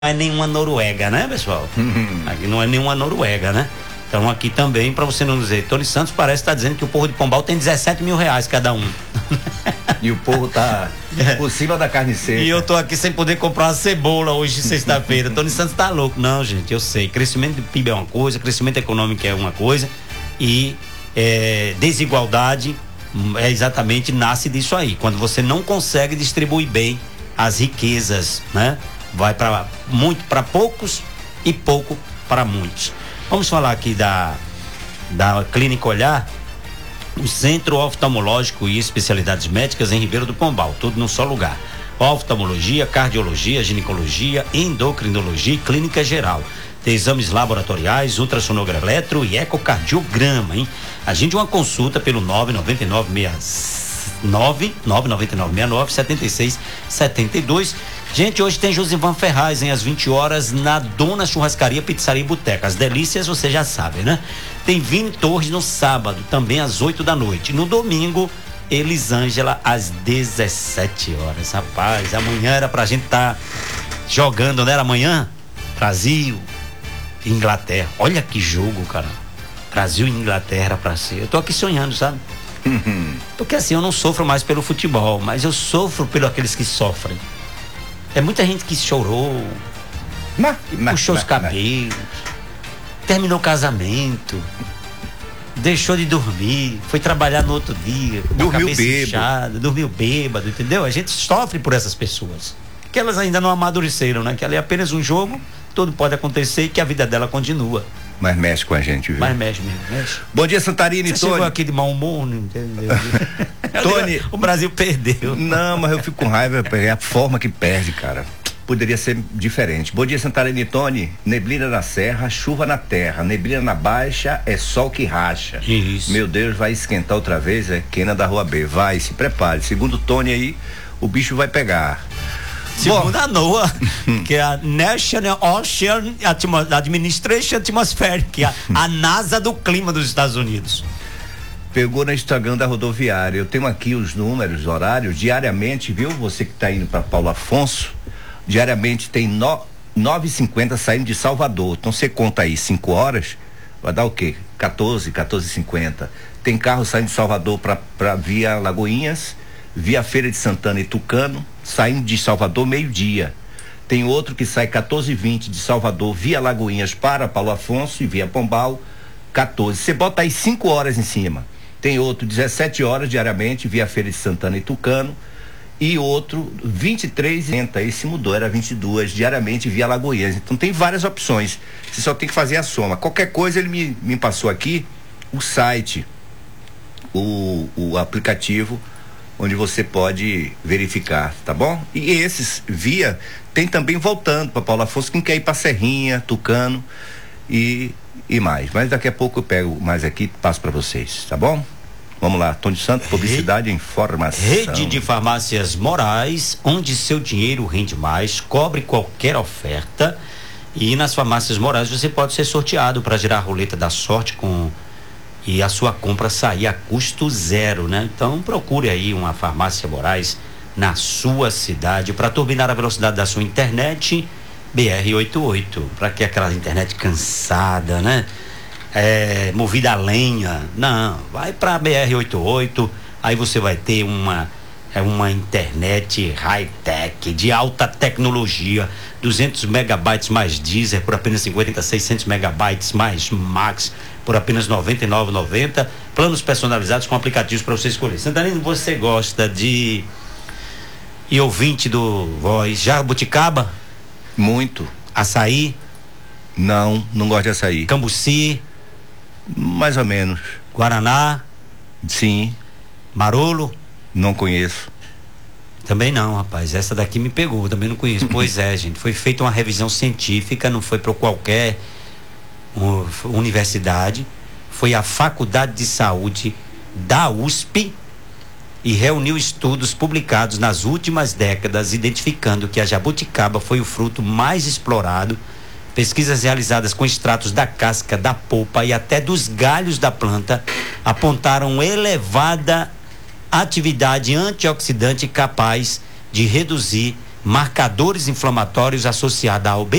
é nenhuma Noruega, né, pessoal? Aqui não é nenhuma Noruega, né? Então aqui também, para você não dizer, Tony Santos parece estar dizendo que o Porro de Pombal tem 17 mil reais cada um. E o Porro tá por cima da carne seca. E eu tô aqui sem poder comprar uma cebola hoje, sexta-feira. Tony Santos tá louco. Não, gente, eu sei. Crescimento do PIB é uma coisa, crescimento econômico é uma coisa e desigualdade exatamente nasce disso aí. Quando você não consegue distribuir bem as riquezas, né? Vai para poucos e pouco para muitos. Vamos falar aqui da Clínica Olhar, o Centro Oftalmológico e Especialidades Médicas em Ribeiro do Pombal, tudo num só lugar. Oftalmologia, cardiologia, ginecologia, endocrinologia e clínica geral. Tem exames laboratoriais, ultrassonografia, eletro e ecocardiograma, hein? Agende uma consulta pelo 99969-7672. Gente, hoje tem Josivan Ferraz, às 20 horas, na Dona Churrascaria, Pizzaria e Boteca. As delícias você já sabe, né? Tem Vini Torres no sábado, também às 8 da noite. No domingo, Elisângela, às 17 horas. Rapaz, amanhã era pra gente estar jogando, não era amanhã? Brasil, Inglaterra. Olha que jogo, cara. Brasil e Inglaterra pra ser. Eu tô aqui sonhando, sabe? Porque assim, eu não sofro mais pelo futebol, mas eu sofro pelos aqueles que sofrem. É muita gente que chorou, puxou os cabelos, terminou o casamento, deixou de dormir, foi trabalhar no outro dia, com a cabeça inchada, dormiu bêbado, entendeu? A gente sofre por essas pessoas, que elas ainda não amadureceram, né? Que ali é apenas um jogo, tudo pode acontecer e que a vida dela continua. Mas mexe com a gente, viu? Mas mexe mesmo, mexe. Bom dia, Santarine e Tony. Você chegou aqui de mau humor, não entendeu? Tony, o Brasil perdeu. Não, mas eu fico com raiva, é a forma que perde, cara. Poderia ser diferente. Bom dia, Santarine e Tony. Neblina na serra, chuva na terra. Neblina na baixa, é sol que racha. Isso. Meu Deus, vai esquentar outra vez, é Quena da Rua B. Vai, se prepare. Segundo o Tony aí, o bicho vai pegar. Segundo a NOAA, que é a National Ocean Administration Atmospheric, que é a NASA do clima dos Estados Unidos. Pegou no Instagram da rodoviária. Eu tenho aqui os números, horários, diariamente, viu? Você que tá indo para Paulo Afonso, diariamente tem 9h50 saindo de Salvador. Então você conta aí 5 horas, vai dar o quê? 14h50. Tem carro saindo de Salvador para via Lagoinhas, via Feira de Santana e Tucano, saindo de Salvador meio-dia. Tem outro que sai 14h20 de Salvador via Lagoinhas para Paulo Afonso e via Pombal, 14. Você bota aí 5 horas em cima. Tem outro 17 horas diariamente via Feira de Santana e Tucano e outro 23h30. Esse mudou, era 22 diariamente via Lagoinhas. Então tem várias opções. Você só tem que fazer a soma. Qualquer coisa ele me passou aqui o site, o aplicativo onde você pode verificar, tá bom? E esses via tem também voltando para Paulo Afonso, quem quer ir para Serrinha, Tucano e mais. Mas daqui a pouco eu pego mais aqui e passo para vocês, tá bom? Vamos lá, Tony Santos, publicidade e informação. Rede de farmácias Moraes, onde seu dinheiro rende mais, cobre qualquer oferta, e nas farmácias Moraes você pode ser sorteado para girar a roleta da sorte e a sua compra sair a custo zero, né? Então procure aí uma farmácia Moraes na sua cidade para turbinar a velocidade da sua internet BR-88, para que aquela internet cansada, né? Movida a lenha, não, vai para BR-88, aí você vai ter uma internet high-tech, de alta tecnologia, 200 megabytes mais Deezer por apenas 50, 600 megabytes mais Max por apenas R$ 99,90, planos personalizados com aplicativos para você escolher. Santarino, você gosta de ouvinte do Voz Jabuticaba? Muito. Açaí? Não gosto de açaí. Cambuci? Mais ou menos. Guaraná? Sim. Marolo? Não conheço. Também não, rapaz, essa daqui me pegou, também não conheço. Pois é, gente, foi feita uma revisão científica, não foi para qualquer universidade, foi a Faculdade de Saúde da USP e reuniu estudos publicados nas últimas décadas, identificando que a jabuticaba foi o fruto mais explorado. Pesquisas realizadas com extratos da casca, da polpa e até dos galhos da planta apontaram elevada atividade antioxidante capaz de reduzir marcadores inflamatórios associados à